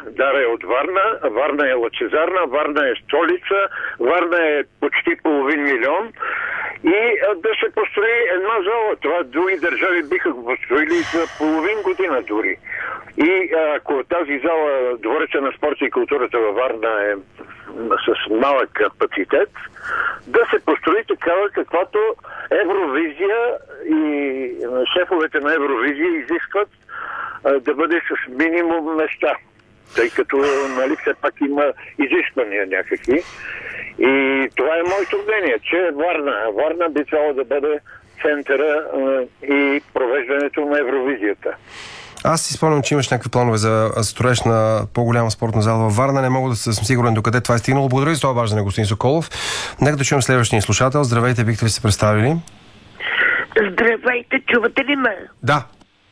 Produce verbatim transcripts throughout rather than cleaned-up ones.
Дара е от Варна, Варна е лъчезарна, Варна е столица, Варна е почти половин милион и а, да се построи една зала. Това други държави биха го построили за половин година дори. И ако тази зала, Двореца на спорта и културата във Варна е с малък капацитет, да се построи такава, каквато Евровизия и шефовете на Евровизия изискват а, да бъде с минимум места. Тъй като, нали, все пак има изисквания някакви. И това е моето мнение, че Варна, Варна би трябвало да бъде центъра а, и провеждането на Евровизията. Аз си спомням, че имаш някакви планове за строеж на по-голяма спортна зала във Варна. Не мога да съм сигурен докъде това е стигнало. Благодаря за това обаждане, господин Соколов. Нека да чуем следващия слушател. Здравейте, бихте ли се представили? Здравейте, чувате ли ме? Да.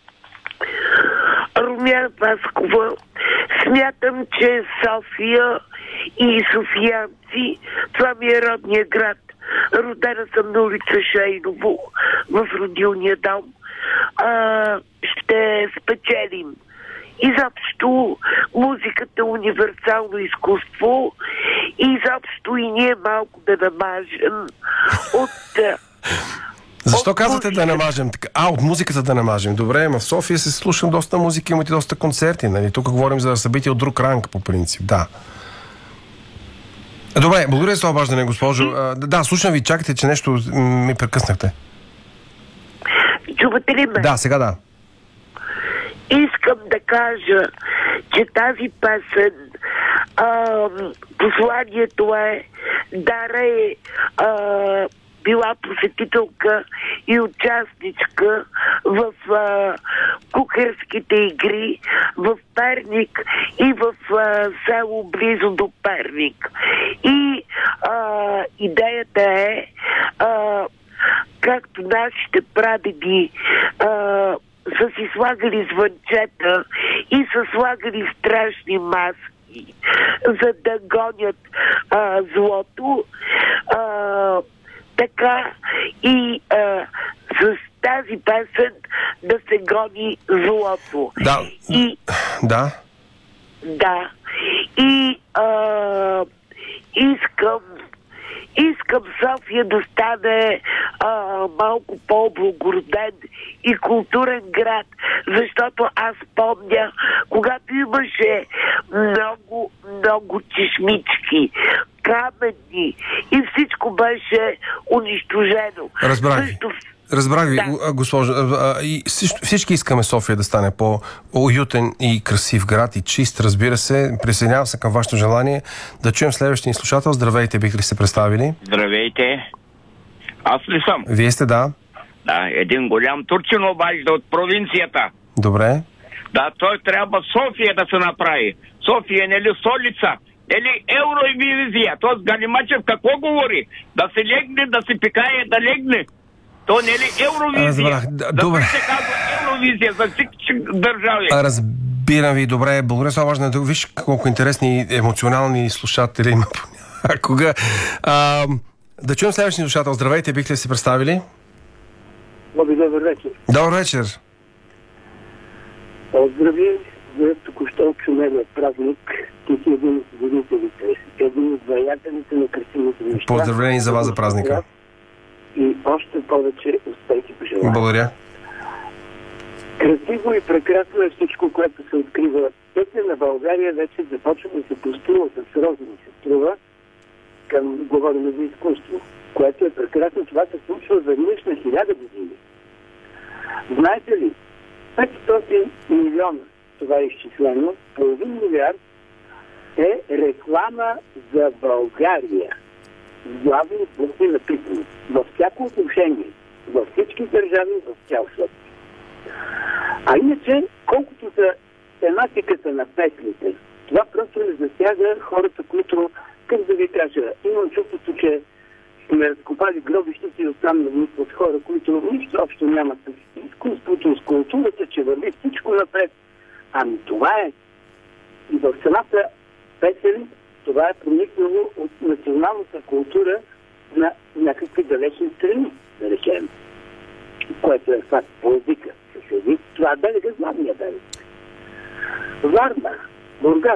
Румяна Паскова. Смятам, че София и софиянци, това ми е родния град. Родена съм на улица Шейново, в родилния дом. А, ще спечелим. Изобщо музиката е универсално изкуство и изобщо и ние малко да намажем от... Защо от казвате музиката. да намажем? А, от музиката да намажем. Добре, ама в София се слушам доста музика, имате доста концерти, нали? Тук говорим за събития от друг ранг, по принцип, да. Добре, благодаря за това обаждане, госпожо. А, да, слушам ви, чакайте, че нещо ми прекъснахте. Чувате ли ме? Да, сега да. Искам да кажа, че тази песен, а, посланието е, Дара е а, била посетителка и участничка в а, кухарските игри в Перник и в а, село близо до Перник. И а, идеята е, а, както нашите прадеди а, са си слагали звънчета и са слагали страшни маски, за да гонят а, злото, а, така и а, с тази песен да се гони злото. Да. И, Да. да. И а, искам Искам София да стане а, малко по-облагороден и културен град, защото аз помня, когато имаше много, много чешмички, камъни и всичко беше унищожено. Разбрах ви. Също... Разбрах ви, Да. госпожо. И всички искаме София да стане по-уютен и красив град и чист, разбира се. Присъединявам се към вашето желание. Да чуем следващия слушател. Здравейте, бихте ли се представили? Здравейте. Аз ли съм? Вие сте, да. Да, един голям турчин обажда от провинцията. Добре. Да, той трябва София да се направи. София, нели столица? Нели Евровизия? Този Галимачев какво говори? Да се легне, да се пикае, да легне. То не ли Евровизия? Разбрах. Да, добре. Да се казва Евровизия за всички държави. Разбирам ви, добре. Благодаря за важно. Виж колко интересни емоционални слушатели има понякога. А, да чуем следващия слушател. Здравейте, бихте ли се представили? Добър вечер. Добър вечер. Поздрави за току-що чумелия празник. Ти си един от водителите. Един от ваятелите на красивите неща. Поздравление за вас за празника. И още повече успехи пожелавам. Благодаря. Красиво и прекрасно е всичко, което се открива. Пътя на България вече започва да се пострува с розови се струва, към говорим за изкуство, което е прекрасно. Това се случва веднъж на хиляда години. Знаете ли, петстотин милиона, това е изчислено, половин милиард е реклама за България. Главни букви написани. Във всяко отношение, във всички държави, в цял свят. А иначе, колкото за тематиката на песните, това просто не засяга хората, които, как да ви кажа, имам чувството, че сме разкопали гробищата и оттам намислят хора, които нищо общо нямат с изкуството, с културата, че върви всичко напред. Ами това е. И в самата песен това е проникнало от националната култура на някакви далечни страни, да речем. Което е факт по езика. Това е белега, главния белег. Варна, Бургас,